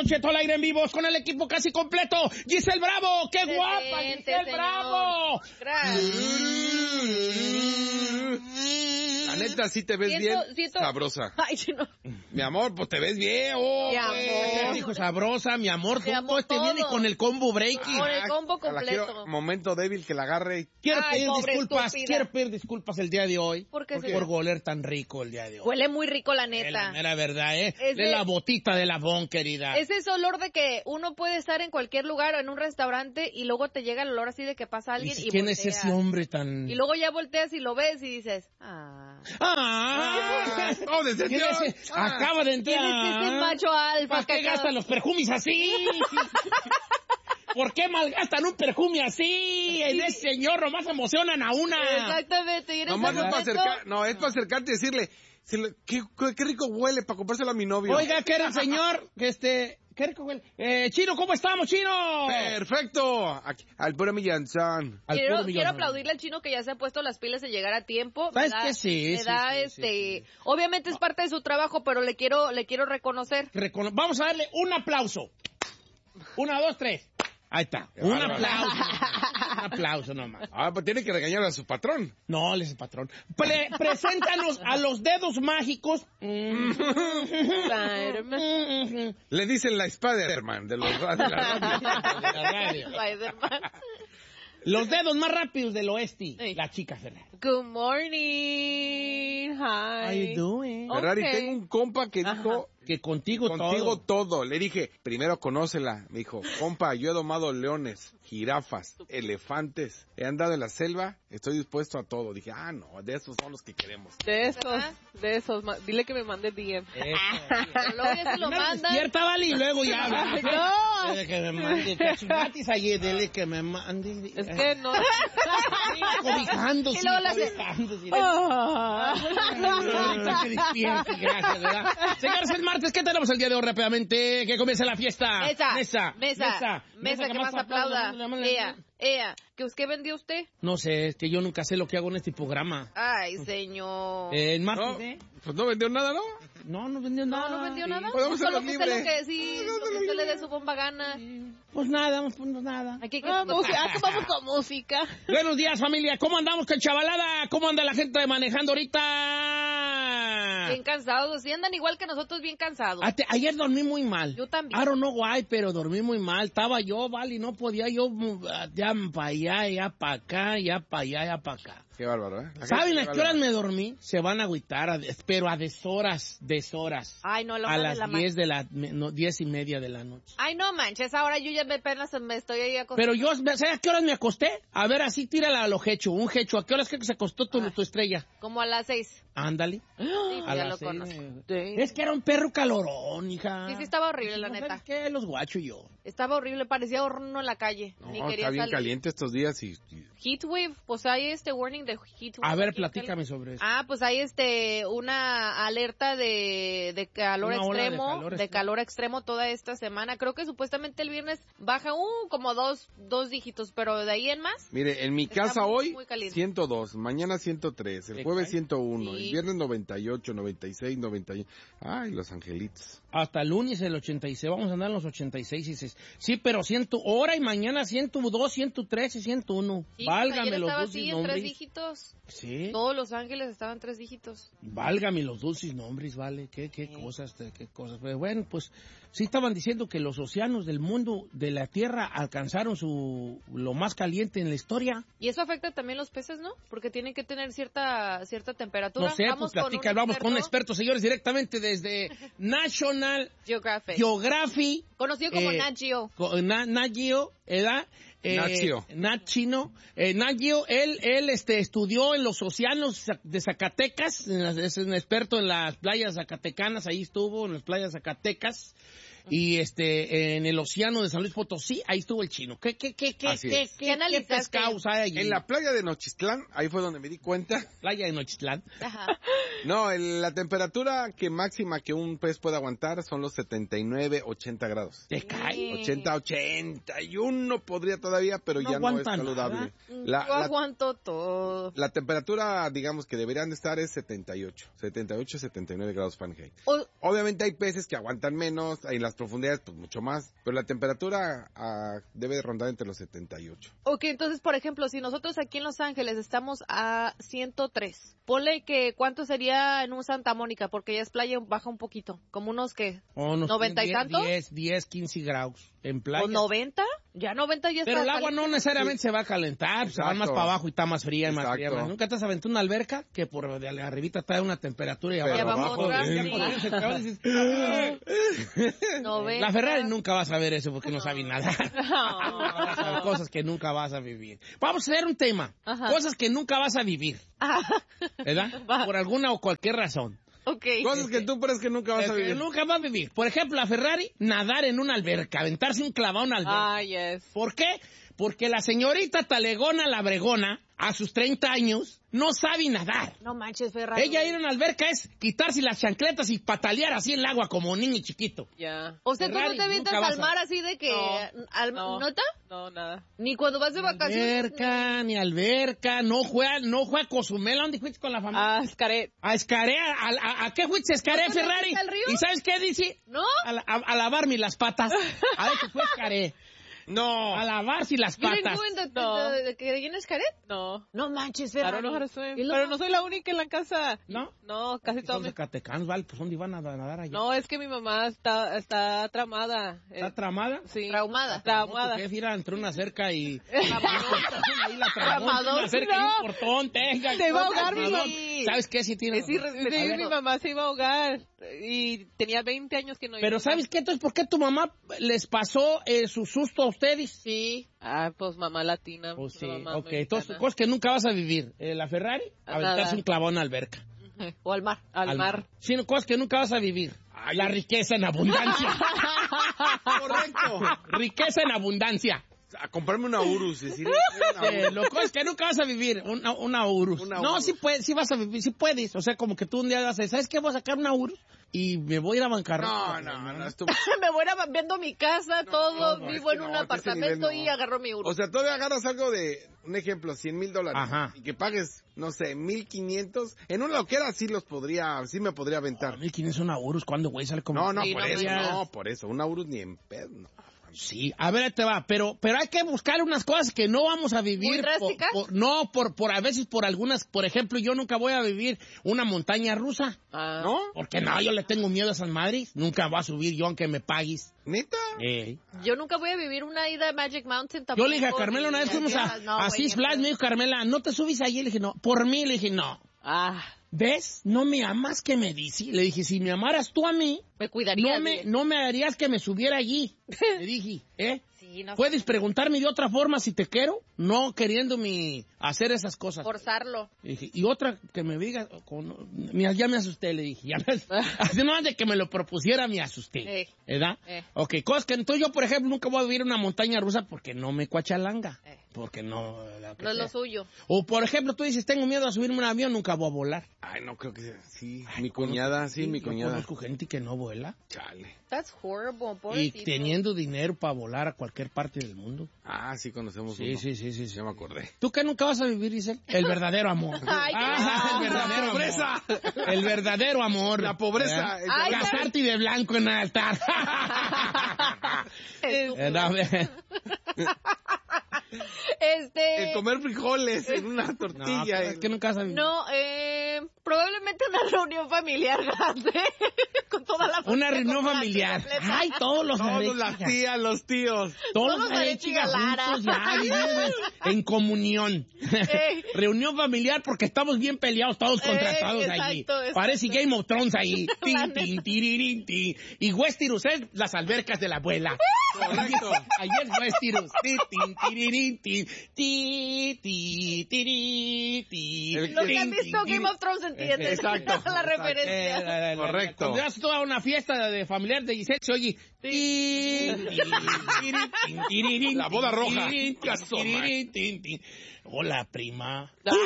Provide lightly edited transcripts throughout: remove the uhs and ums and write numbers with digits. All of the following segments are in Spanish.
Don Cheto al aire en vivos con el equipo casi completo. Giselle Bravo, qué guapa, Giselle Bravo. La neta, sí te ves bien sabrosa. Ay, no. Mi amor, pues te ves bien. Mi amor. Dijo sabrosa, mi amor. Mi amor, Este viene con el combo breaking. Con el combo La quiero, completo. momento débil que la agarre. Quiero Pobre pedir disculpas el día de hoy. ¿Por qué, por oler tan rico el día de hoy. Huele muy rico, la Es neta. la mera verdad, ¿eh? Es de la botita de la Bon, querida. Es ese olor de que uno puede estar en cualquier lugar o en un restaurante y luego te llega el olor así de que pasa alguien y ¿quién volteas. es ese hombre tan...? Y luego ya volteas y lo ves y dices, ¡Oh, decepción! Acaba de entrar. ¿quién es ese macho alfa? ¿Para qué gastan los perfumes así? ¿Por qué malgastan un perfume así? Ese señor nomás emocionan a una. Exactamente. Y Nomás es para acercarte y decirle, qué rico huele para comprárselo a mi novio. Oiga, que era el señor, qué rico huele. Chino, ¿cómo estamos, Chino? Perfecto. Aquí, al puro Millanzán. Quiero aplaudirle al Chino que ya se ha puesto las pilas de llegar a tiempo. ¿Sabes qué? Sí. Obviamente es parte de su trabajo, pero le quiero reconocer. Vamos a darle un aplauso. 1, 2, 3. Ahí está. Un aplauso. Un aplauso nomás. Pues tiene que regañar a su patrón. No, él es el patrón. Preséntanos a los dedos mágicos. Le dicen la Spider-Man de la radio. Spider-Man. Los dedos más rápidos del oeste. Sí. La chica Ferrari. Good morning. Hi. How you doing? Ferrari, Okay. tengo un compa que dijo... Que contigo todo. Le dije, primero conócela. Me dijo, compa, yo he domado leones, jirafas, elefantes. He andado en la selva, estoy dispuesto a todo. Dije, no, de esos son los que queremos. De esos. Dile que me mande DM. Luego ya se lo mandan. Despierta, vale, y luego ya habla. No. Dile que me mande. Cachimatis allí, dile que me mande. Es que no. Cobijándose. Y luego la hace- Ahorita que despierte, gracias, ¿verdad? Señores, el martes, ¿qué tenemos el día de hoy rápidamente? Que comience la fiesta. Mesa, que más aplauda. Ea, ¿que usted vendió usted? No sé, es que yo nunca sé lo que hago en este programa. Ay, señor. El martes, No, pues no vendió nada, ¿no? No vendió nada. No vendió nada. Podemos Solo hacerlo que usted libre. lo que sí, lo que usted le dé su bomba gana. Pues nada. Aquí que Vamos con música. Buenos días, familia. ¿Cómo andamos con chavalada? ¿Cómo anda la gente manejando ahorita? Bien cansados. Sí andan igual que nosotros, bien cansados. Ayer dormí muy mal. Yo también. I don't know why, pero dormí muy mal. Estaba yo, vale, y no podía yo ya para allá, ya para acá, ya para allá, ya para acá. Qué bárbaro, ¿eh? ¿Saben a qué horas me dormí? Se van a agüitar, pero a deshoras. Ay, no, A las 10:30 de la noche. Ay, no manches, ahora yo ya apenas me estoy ahí acostando. Pero yo, ¿sabes a qué horas me acosté? A ver, así tírala a lo hecho, un hecho. ¿A qué horas crees que se acostó tu estrella? Como a las 6. Ándale. Sí, A ya las lo 6. conozco. Es que era un perro calorón, hija. Sí, estaba horrible, la ¿No neta. sabes qué? Los guacho y yo. Estaba horrible, parecía horno en la calle. No, Ni quería está bien salir. caliente estos días y... Heatwave, pues hay warning de heatwave. A ver, aquí en platícame sobre eso. pues hay una alerta de calor Una ola de extremo, de calor extremo toda esta semana. Creo que supuestamente el viernes baja como dos dígitos, pero de ahí en más. Mire, en mi Está casa muy, hoy muy caliente. 102, mañana 103, el ¿Te jueves cae? 101, Sí. el viernes 98, 96, 91. Ay, los angelitos. Hasta el lunes el 86, vamos a andar en los 86 y 6. Sí, pero 100, ahora y mañana 102, 103 y 101. Sí, Válgame ayer los estaba dulces así en 3 nombres. dígitos. Sí. Todos Los Ángeles estaban 3 dígitos. Válgame los dulces nombres, vale. Qué cosas. Pero bueno, pues sí estaban diciendo que los océanos del mundo, de la Tierra, alcanzaron lo más caliente en la historia. Y eso afecta también los peces, ¿no? Porque tienen que tener cierta temperatura. No sé, pues platica, vamos con un experto, señores, directamente desde National Geography. Conocido como Nat Geo. Nat Geo, ¿verdad? Nat Chino. Nat Geo, él estudió en los océanos de Zacatecas, es un experto en las playas zacatecanas, ahí estuvo, en las playas zacatecas. Y en el océano de San Luis Potosí, ahí estuvo el Chino. ¿Qué analizaste? pescados hay allí? En la playa de Nochistlán, ahí fue donde me di cuenta. Playa de Nochistlán. Ajá. No, la temperatura máxima que un pez puede aguantar son los 79, 80 grados. ¿Te cae? 80, 81 podría todavía, pero No ya no es aguanta saludable. Yo aguanto todo. La temperatura, digamos, que deberían de estar es 78, 79 grados Fahrenheit. Obviamente hay peces que aguantan menos, en las las profundidades, pues mucho más. Pero la temperatura debe rondar entre los 78. Ok, entonces, por ejemplo, si nosotros aquí en Los Ángeles estamos a 103, ponle que ¿cuánto sería en un Santa Mónica? Porque ya es playa, baja un poquito, como unos, ¿qué? Unos 90 y tantos. 10, 15 grados en playa. ¿O 90? Ya 90 ya está. Pero el agua caliente. no necesariamente se va a calentar, se va más para abajo y está más fría y más Exacto. fría. ¿Nunca te has aventado una alberca que por de arribita está a una temperatura y Pero abajo? abajo, Noventa. La Ferrari nunca vas a ver eso porque no sabe nada. Cosas que nunca vas a vivir. Vamos a hacer un tema. Ajá. Cosas que nunca vas a vivir. ¿Verdad? Va. Por alguna o cualquier razón. Ok. Cosas que tú crees que nunca vas a Que vivir. nunca vas a vivir. Por ejemplo, la Ferrari, nadar en una alberca, aventarse un clavado en una alberca. Ah, yes. ¿Por qué? Porque la señorita Talegona la Bregona, a sus 30 años, no sabe nadar. No manches, Ferrari. Ella ir a una alberca es quitarse las chancletas y patalear así en el agua como un niño chiquito. Ya. O sea, ¿tú no Ferrari, te avientas nunca vas al a- mar así de que... No. ¿Nota? No, nada. Ni cuando vas de vacaciones. Ni alberca, no juega a Cozumel. ¿A dónde fuiste con la familia? Ah, Scaret. A Escaré, ¿a qué fuiste a Escaré, ¿No te Ferrari? fuiste al río? ¿Y sabes qué dice? ¿No? A lavarme las patas. A ver, fue Escaré. No. A lavarse las ¿You didn't patas. go in No. de que vienes Caret? No. No manches, I Ferrari. don't know how to swim. ¿Y luego? Pero no soy la única en la casa. ¿No? No, casi todo Son mi... zacatecanos, ¿vale? Pues ¿dónde iban a nadar allá? No, es que mi mamá está tramada. ¿Está tramada? Sí. Traumada. Traumada. ¿Qué es ir entre una cerca y... ahí la Tramador, una cerca y no. un portón, tenga. Se va a ahogar, tramador. mi- ¿Sabes qué? Sí tiene... Es irrespetuoso. Mi mamá se iba a ahogar y tenía 20 años que no iba. Pero ¿sabes qué? Entonces, ¿por qué tu mamá les pasó su susto a ustedes? Sí. Ah, pues mamá latina. Pues sí, mamá ok. mexicana. Entonces, cosas que nunca vas a vivir. La Ferrari, aventarse Nada. un clavón en la alberca. O al mar. Al mar. Sí, no, cosas que nunca vas a vivir. La riqueza en abundancia. Correcto. Riqueza en abundancia. A comprarme una Urus. Decir, Lo cosas que nunca vas a vivir, una Urus. Una No, Urus. sí puedes, sí vas a vivir, sí puedes. O sea, como que tú un día vas a decir, ¿sabes qué? Voy a sacar una Urus y me voy a ir a bancarrota. no, esto... Me voy a vendo mi casa, todo, no, vivo es en que un no, a ese apartamento nivel no. y agarro mi euro. O sea, todavía agarras algo de, un ejemplo, $100,000 Ajá. y que pagues, no sé, 1,500. En una loquera sí me podría aventar. 1,500 una Urus, ¿cuándo, güey? Sale como... No, Sí, por no eso, manches. no, por eso. Una Urus ni en pedo, no. Sí, a ver, ahí te va, pero hay que buscar unas cosas que no vamos a vivir. ¿Muy drásticas? Por a veces por algunas, por ejemplo, yo nunca voy a vivir una montaña rusa. Ah. ¿No? Porque no, yo le tengo miedo a San Madrid. Nunca voy a subir yo aunque me pagues. ¿Neta? Yo nunca voy a vivir una ida a Magic Mountain tampoco. Yo le dije a Carmela una vez ni fuimos allá. No, a güey, Six ni Flags, me dijo Carmela, ¿no te subes allí? Le dije, no. Por mí, le dije, no. Ah. ¿Ves? No me amas que me dice. Le dije, si me amaras tú a mí, Me cuidaría. no me harías que me subiera allí. Le dije, Sí, no ¿puedes preguntarme de otra forma si te quiero? No queriéndome hacer esas cosas. forzarlo. Le dije, y otra que me diga, mira, ya me asusté, le dije. Así no de que me lo propusiera, me asusté. ¿Verdad? Ok, cosas que entonces yo, por ejemplo, nunca voy a vivir una montaña rusa porque no me cuachalanga. Porque no... No es lo suyo. O, por ejemplo, tú dices, tengo miedo a subirme a un avión, nunca voy a volar. Ay, no creo que sea. Sí, mi cuñada, mi Yo cuñada. conozco gente que no vuela. Chale. That's horrible, Y pobrecito. teniendo dinero para volar a cualquier parte del mundo. Ah, sí conocemos Sí, uno. sí. Ya me acordé. ¿Tú qué nunca vas a vivir, Giselle? El verdadero amor. Ay, el verdadero amor. pobreza. El verdadero amor. La pobreza. ¿Eh? Ay, Casarte de blanco en el altar. El comer frijoles en una No, tortilla. es que nunca vas a vivir. No, probablemente una reunión familiar grande con toda la familia. Una reunión completa. familiar. Ay, todos los Todos, las Arechiga. tías, los tíos. Todos todos los Arechiga Arechiga Lara. juntos ya, viviendo en comunión. Reunión familiar porque estamos bien peleados, todos contratados allí. exacto. Parece Game of Thrones ahí. La Tin, tin, tirirín, tin. Y Westeros es las albercas de la abuela. Correcto. Ahí es Westeros. Tin, tin, tirirín, tin. Ti, ti, tiri, ti. Los que han Tin, visto tin, Game of Thrones entienden Exacto. la referencia. Correcto. Cuando das toda una fiesta de familiar de Giselle, se oye... La boda roja. Hola, prima.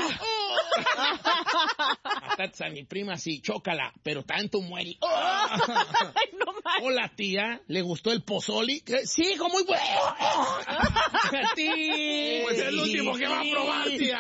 Hasta a mi prima sí, chócala, pero tanto muere. Ay, no mames. Hola, tía, ¿le gustó el pozoli? Sí, hijo, muy bueno. Pues es el último que va a probar, tía.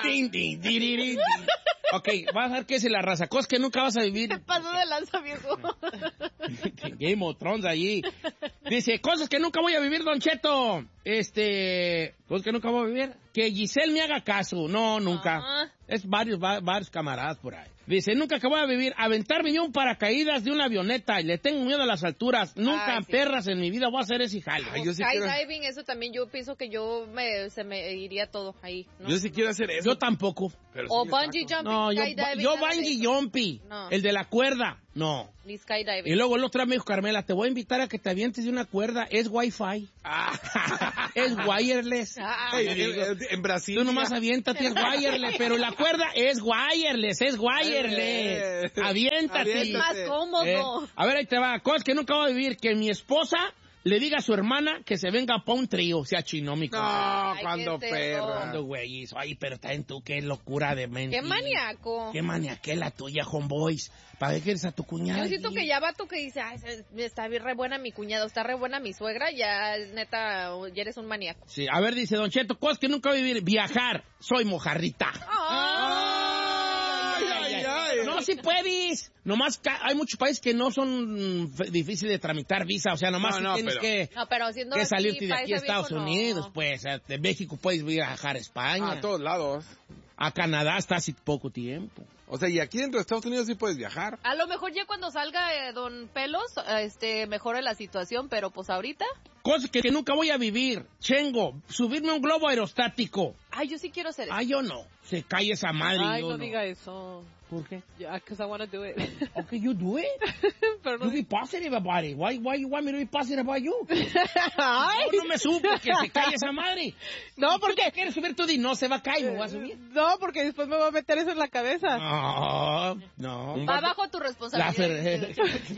Ok, vas a ver qué es la raza. Cosas que nunca vas a vivir. Te pasó de lanza, viejo. Game of Thrones allí. Dice, cosas que nunca voy a vivir, Don Cheto. Cosas que nunca voy a vivir. Que Giselle me haga caso. No, nunca. Es varios camaradas por ahí. Dice, nunca que voy a vivir, aventarme yo un paracaídas de una avioneta y le tengo miedo a las alturas. Nunca, perras, en mi vida voy a hacer ese jale. Yo skydiving, eso también yo pienso que se me iría todo ahí. ¿No? Yo sí quiero hacer eso. Yo tampoco. Pero o bungee jumping, no, skydiving. yo bungee jumping. No. El de la cuerda, no. Ni skydiving. Y luego el otro día me dijo, Carmela, te voy a invitar a que te avientes de una cuerda. Es Wi-Fi. Es wireless. En Brasil. Tú nomás aviéntate, es wireless. Pero la cuerda es wireless. Aviéntate. Es más cómodo. A ver, ahí te va. Cosas que nunca voy a vivir. Que mi esposa le diga a su hermana que se venga pa' un trío. Se achinó mi cosa. No, cuando perro. Cuando güey hizo. Ay, pero también tú, qué locura de mente. Qué maníaco. Qué maniaquela tuya, homeboys. ¿Para qué quieres a tu cuñada? Yo siento que ya vato que dice, ay, está re buena mi cuñada, está re buena mi suegra, ya neta, ya eres un maníaco. Sí, a ver, dice Don Cheto, cosas que nunca voy a vivir. Viajar. Soy mojarrita. No, si puedes. Nomás hay muchos países que no son difíciles de tramitar visa. O sea, nomás tienes que salirte de aquí a Estados Unidos. Pues de México puedes viajar a España. A todos lados. A Canadá hasta hace poco tiempo. O sea, y aquí dentro de Estados Unidos sí puedes viajar. A lo mejor ya cuando salga Don Pelos, mejore la situación, pero pues ahorita. Cosas que nunca voy a vivir. Chengo, subirme a un globo aerostático. Ay, yo sí quiero hacer eso. Ay, yo no. Se cae esa madre. Ay, yo no diga eso. ¿Por qué? Yeah, because I want to do it. Okay, you do it. Pero no. You be positive about it. Why you want me to be positive about you? Ay. No me subo porque se cae esa madre. No, porque... ¿Quieres subir tú? No, se va a caer, me voy a subir. No, porque después me va a meter eso en la cabeza. No. Va bajo tu responsabilidad.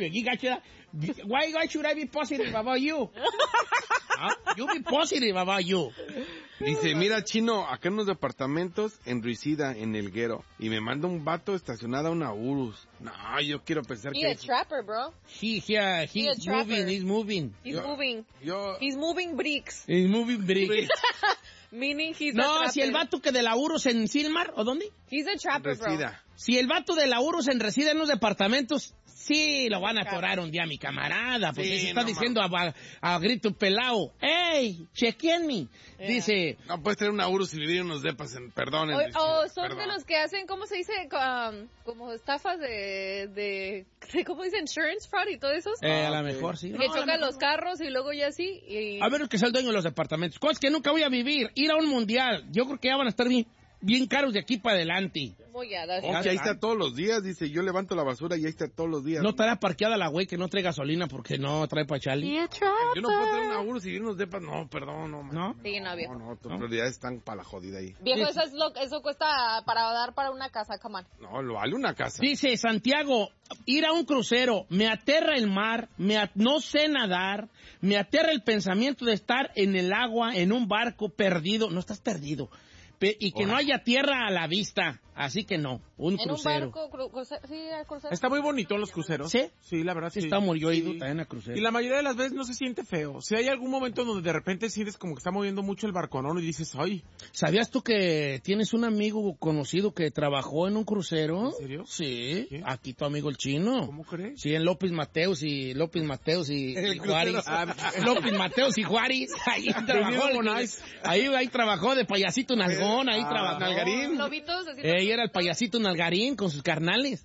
Why should I be positive about you? You be positive about you. Dice, mira, Chino, acá en unos departamentos en Ruicida, en Elguero, y me manda un vato estacionado a una Urus. No, yo quiero pensar He's que... a trapper, bro. He's moving. He's moving bricks. He's moving bricks. Meaning he's a No, trapper. si el vato que de la Urus en Silmar, ¿o dónde? He's a trapper, Resida. bro. Si el vato de la Urus reside en los departamentos, sí lo van a atorar un día, mi camarada. Pues Sí, se está no, diciendo a grito pelao. ¡Ey! ¡Chequenme! Dice... No puedes tener una Urus y vivir en unos depas en... Perdón. O son de los que hacen, ¿cómo se dice? Como estafas de ¿cómo dice? Insurance fraud y todo eso. a lo mejor sí. Que chocan los carros y luego ya sí. A ver, que sea el dueño de los departamentos. Cosas que nunca voy a vivir. Ir a un mundial. Yo creo que ya van a estar bien caros de aquí para adelante. Voy a dar. Ahí está todos los días, dice, yo levanto la basura y ahí está todos los días. No estará parqueada la güey que no trae gasolina porque no trae pa' Charlie. Yo no puedo tener una Urus y vivir en unos depas. No, perdón, no. ¿No? Sí, no, viejo. No, tus prioridades están para la jodida ahí. Viejo, eso cuesta para dar para una casa, come on. No, lo vale una casa. Dice Santiago, ir a un crucero, me aterra el mar, no sé nadar, me aterra el pensamiento de estar en el agua, en un barco perdido. No estás perdido. Y que no haya tierra a la vista. Así que no, un crucero. En un barco, crucero. Está muy bonito los cruceros. ¿Sí? Sí, la verdad sí. Está muy yo he ido también a crucero. Y la mayoría de las veces no se siente feo. Si hay algún momento donde de repente sientes como que está moviendo mucho el barconón y dices, ¡ay! ¿Sabías tú que tienes un amigo conocido que trabajó en un crucero? ¿En serio? Sí. ¿Qué? Aquí tu amigo el chino. ¿Cómo crees? Sí, en López Mateos y Juárez. López Mateos y Juárez. Ahí trabajó. Ahí trabajó de payasito nalgón. Ahí trabajó. Nalgarín. Lobitos, así. Era el payasito Nalgarín con sus carnales.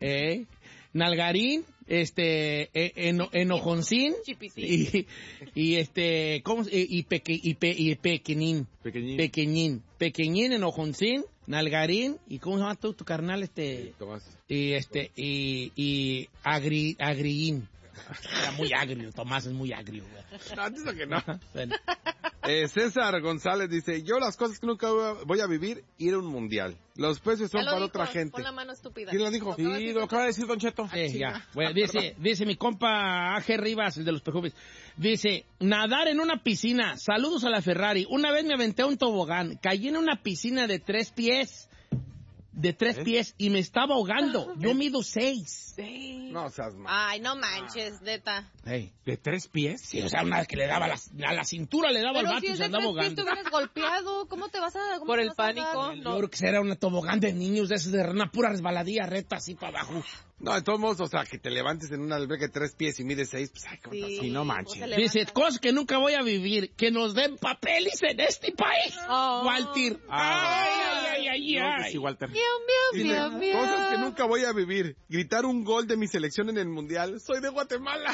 Nalgarín, Enojoncín Chipitín. y Pequeñín. Pequeñín, Enojoncín, Nalgarín y ¿cómo se llama tu carnal? Tomás. Y Agriín. Era muy agrio, Tomás es muy agrio. No, dice que no. Bueno. César González dice, yo las cosas que nunca voy a vivir, ir a un mundial. Los precios son para otra gente. Pon la mano estúpida. ¿Quién lo dijo? Sí, lo acaba de decir Don Cheto. Sí, ya. Bueno, dice mi compa A.G. Rivas, el de los perfumes. Dice, nadar en una piscina. Saludos a la Ferrari. Una vez me aventé a un tobogán. Caí en una piscina de 3 pies. De 3 pies y me estaba ahogando. Yo mido 6. No seas mal. Ay, no manches, neta. Hey. ¿De 3 pies? Sí, o sea, una vez que le daba a la cintura, le daba al Pero vato si y es se de andaba 3 pies, ahogando. te hubieras golpeado. ¿Cómo te vas a...? Por el pánico. Yo creo que era una tobogán de niños, de esos de una pura resbaladilla recta así para abajo. No, de todos modos, o sea, que te levantes en una alberca de 3 pies y mides 6, pues, ay, sí, no manches. Dice, cosas que nunca voy a vivir, que nos den papeles en este país. Walter. Ay. Sí, Walter. Cosas que nunca voy a vivir. Gritar un gol de mi selección en el Mundial. Soy de Guatemala.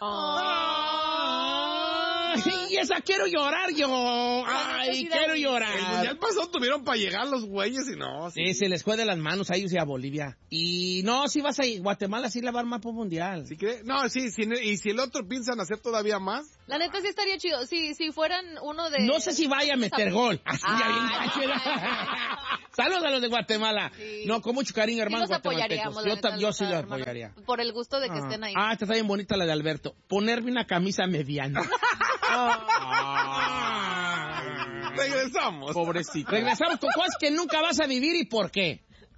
Y esa quiero llorar yo. Ay, quiero llorar. El Mundial pasado tuvieron para llegar los güeyes y no. Sí, se les fue de las manos a ellos y a Bolivia. Y no, si vas a Guatemala, sí la va a armar por Mundial. ¿Sí cree? No, sí, y si el otro piensan hacer todavía más. La neta sí estaría chido. Si fueran uno de... No sé si vaya a meter gol. Así Saludos a los de Guatemala. Sí. No, con mucho cariño, hermanos guatemaltecos. Yo sí los apoyaría. Por el gusto de que estén ahí. Esta está bien bonita la de Alberto. Ponerme una camisa mediana. Regresamos. Pobrecito. Regresamos con cosas que nunca vas a vivir y por qué.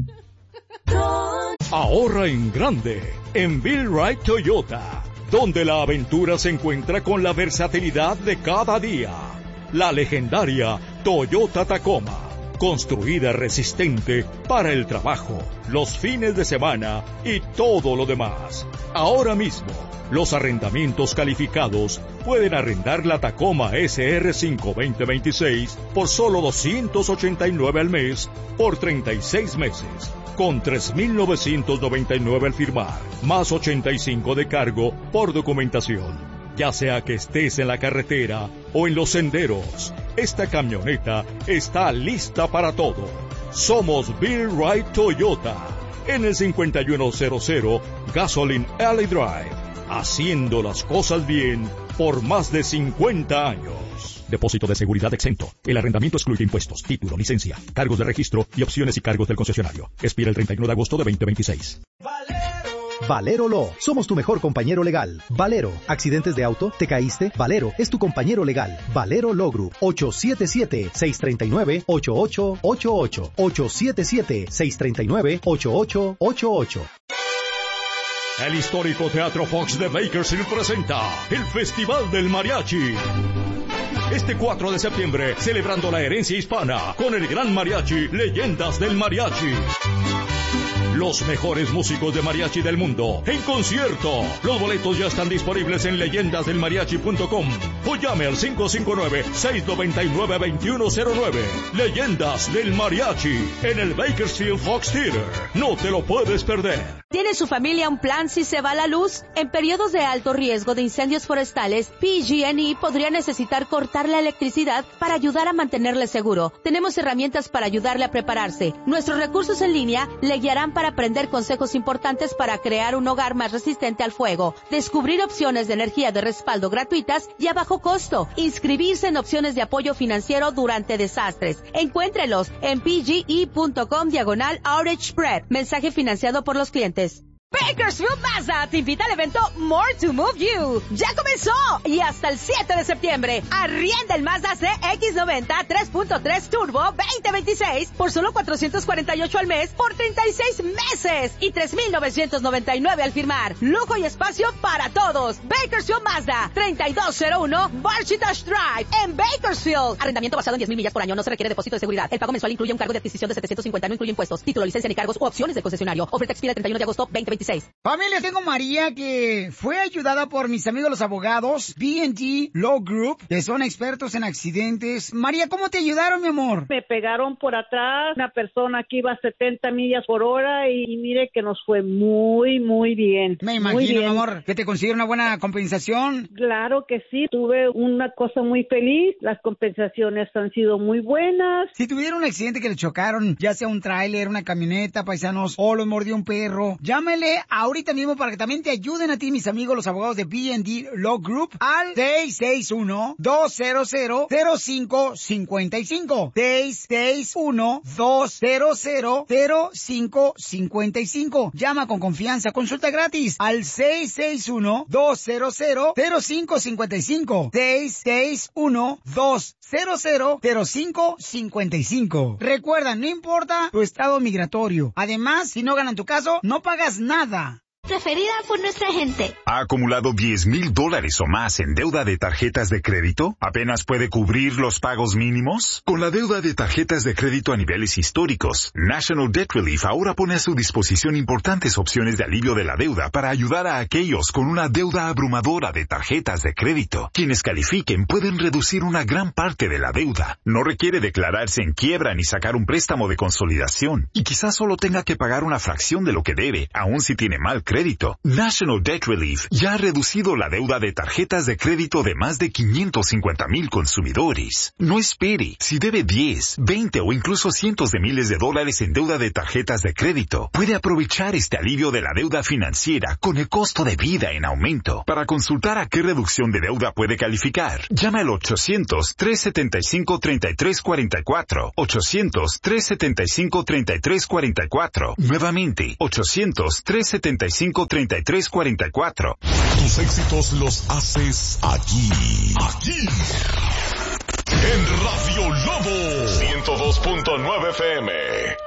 Ahorra en grande en Bill Wright Toyota, donde la aventura se encuentra con la versatilidad de cada día. La legendaria Toyota Tacoma, construida resistente para el trabajo, los fines de semana y todo lo demás. Ahora mismo, los arrendamientos calificados pueden arrendar la Tacoma SR5 2026 por solo $289 al mes por 36 meses, con $3,999 al firmar, más $85 de cargo por documentación. Ya sea que estés en la carretera o en los senderos, esta camioneta está lista para todo. Somos Bill Wright Toyota, en el 5100 Gasoline Alley Drive, haciendo las cosas bien por más de 50 años. Depósito de seguridad exento. El arrendamiento excluye impuestos, título, licencia, cargos de registro y opciones y cargos del concesionario. Expira el 31 de agosto de 2026. Valero Law. Somos tu mejor compañero legal. Valero. ¿Accidentes de auto? ¿Te caíste? Valero es tu compañero legal. Valero Law Group. 877-639-8888. 877-639-8888. El histórico Teatro Fox de Bakersfield presenta el Festival del Mariachi. Este 4 de septiembre, celebrando la herencia hispana con el gran mariachi Leyendas del Mariachi. Los mejores músicos de mariachi del mundo en concierto. Los boletos ya están disponibles en leyendasdelmariachi.com o llame al 559-699-2109. Leyendas del Mariachi en el Bakersfield Fox Theater. No te lo puedes perder. ¿Tiene su familia un plan si se va la luz? En periodos de alto riesgo de incendios forestales, PG&E podría necesitar cortar la electricidad para ayudar a mantenerle seguro. Tenemos herramientas para ayudarle a prepararse. Nuestros recursos en línea le guiarán para aprender consejos importantes para crear un hogar más resistente al fuego, descubrir opciones de energía de respaldo gratuitas y a bajo costo, inscribirse en opciones de apoyo financiero durante desastres. Encuéntrelos en pge.com/outage spread. Mensaje financiado por los clientes. Bakersfield Mazda te invita al evento More to Move You. ¡Ya comenzó! Y hasta el 7 de septiembre, arrienda el Mazda CX-90 3.3 Turbo 2026 por solo $448 al mes por 36 meses y $3,999 al firmar. Lujo y espacio para todos. Bakersfield Mazda, 3201 Barchitash Drive en Bakersfield. Arrendamiento basado en 10,000 millas por año. No se requiere depósito de seguridad. El pago mensual incluye un cargo de adquisición de $750. No incluye impuestos, título, licencia ni cargos u opciones del concesionario. Oferta expira el 31 de agosto 2026. Familia, tengo María que fue ayudada por mis amigos los abogados B&D Law Group, que son expertos en accidentes. María, ¿cómo te ayudaron, mi amor? Me pegaron por atrás, una persona que iba a 70 millas por hora y mire que nos fue muy, muy bien. Me imagino, mi amor, que te consiguieron una buena compensación. Claro que sí, tuve una cosa muy feliz, las compensaciones han sido muy buenas. Si tuvieron un accidente que le chocaron, ya sea un tráiler, una camioneta, paisanos, o los mordió un perro, llámele ahorita mismo para que también te ayuden a ti, mis amigos, los abogados de B&D Law Group, al 661-200-0555. 661-200-0555. Llama con confianza, consulta gratis al 661-200-0555. 661-200-0555. Recuerda, no importa tu estado migratorio. Además, si no ganan tu caso, no pagas nada. Preferida por nuestra gente. ¿Ha acumulado $10,000 o más en deuda de tarjetas de crédito? ¿Apenas puede cubrir los pagos mínimos? Con la deuda de tarjetas de crédito a niveles históricos, National Debt Relief ahora pone a su disposición importantes opciones de alivio de la deuda para ayudar a aquellos con una deuda abrumadora de tarjetas de crédito. Quienes califiquen pueden reducir una gran parte de la deuda. No requiere declararse en quiebra ni sacar un préstamo de consolidación. Y quizás solo tenga que pagar una fracción de lo que debe, aun si tiene mal crédito. National Debt Relief ya ha reducido la deuda de tarjetas de crédito de más de 550,000 consumidores. No espere. Si debe 10, 20 o incluso cientos de miles de dólares en deuda de tarjetas de crédito, puede aprovechar este alivio de la deuda financiera con el costo de vida en aumento. Para consultar a qué reducción de deuda puede calificar, llama al 800-375-3344. 800-375-3344. Nuevamente, 800-375-3344. Tus éxitos los haces aquí. En Radio Lobo 102.9 FM.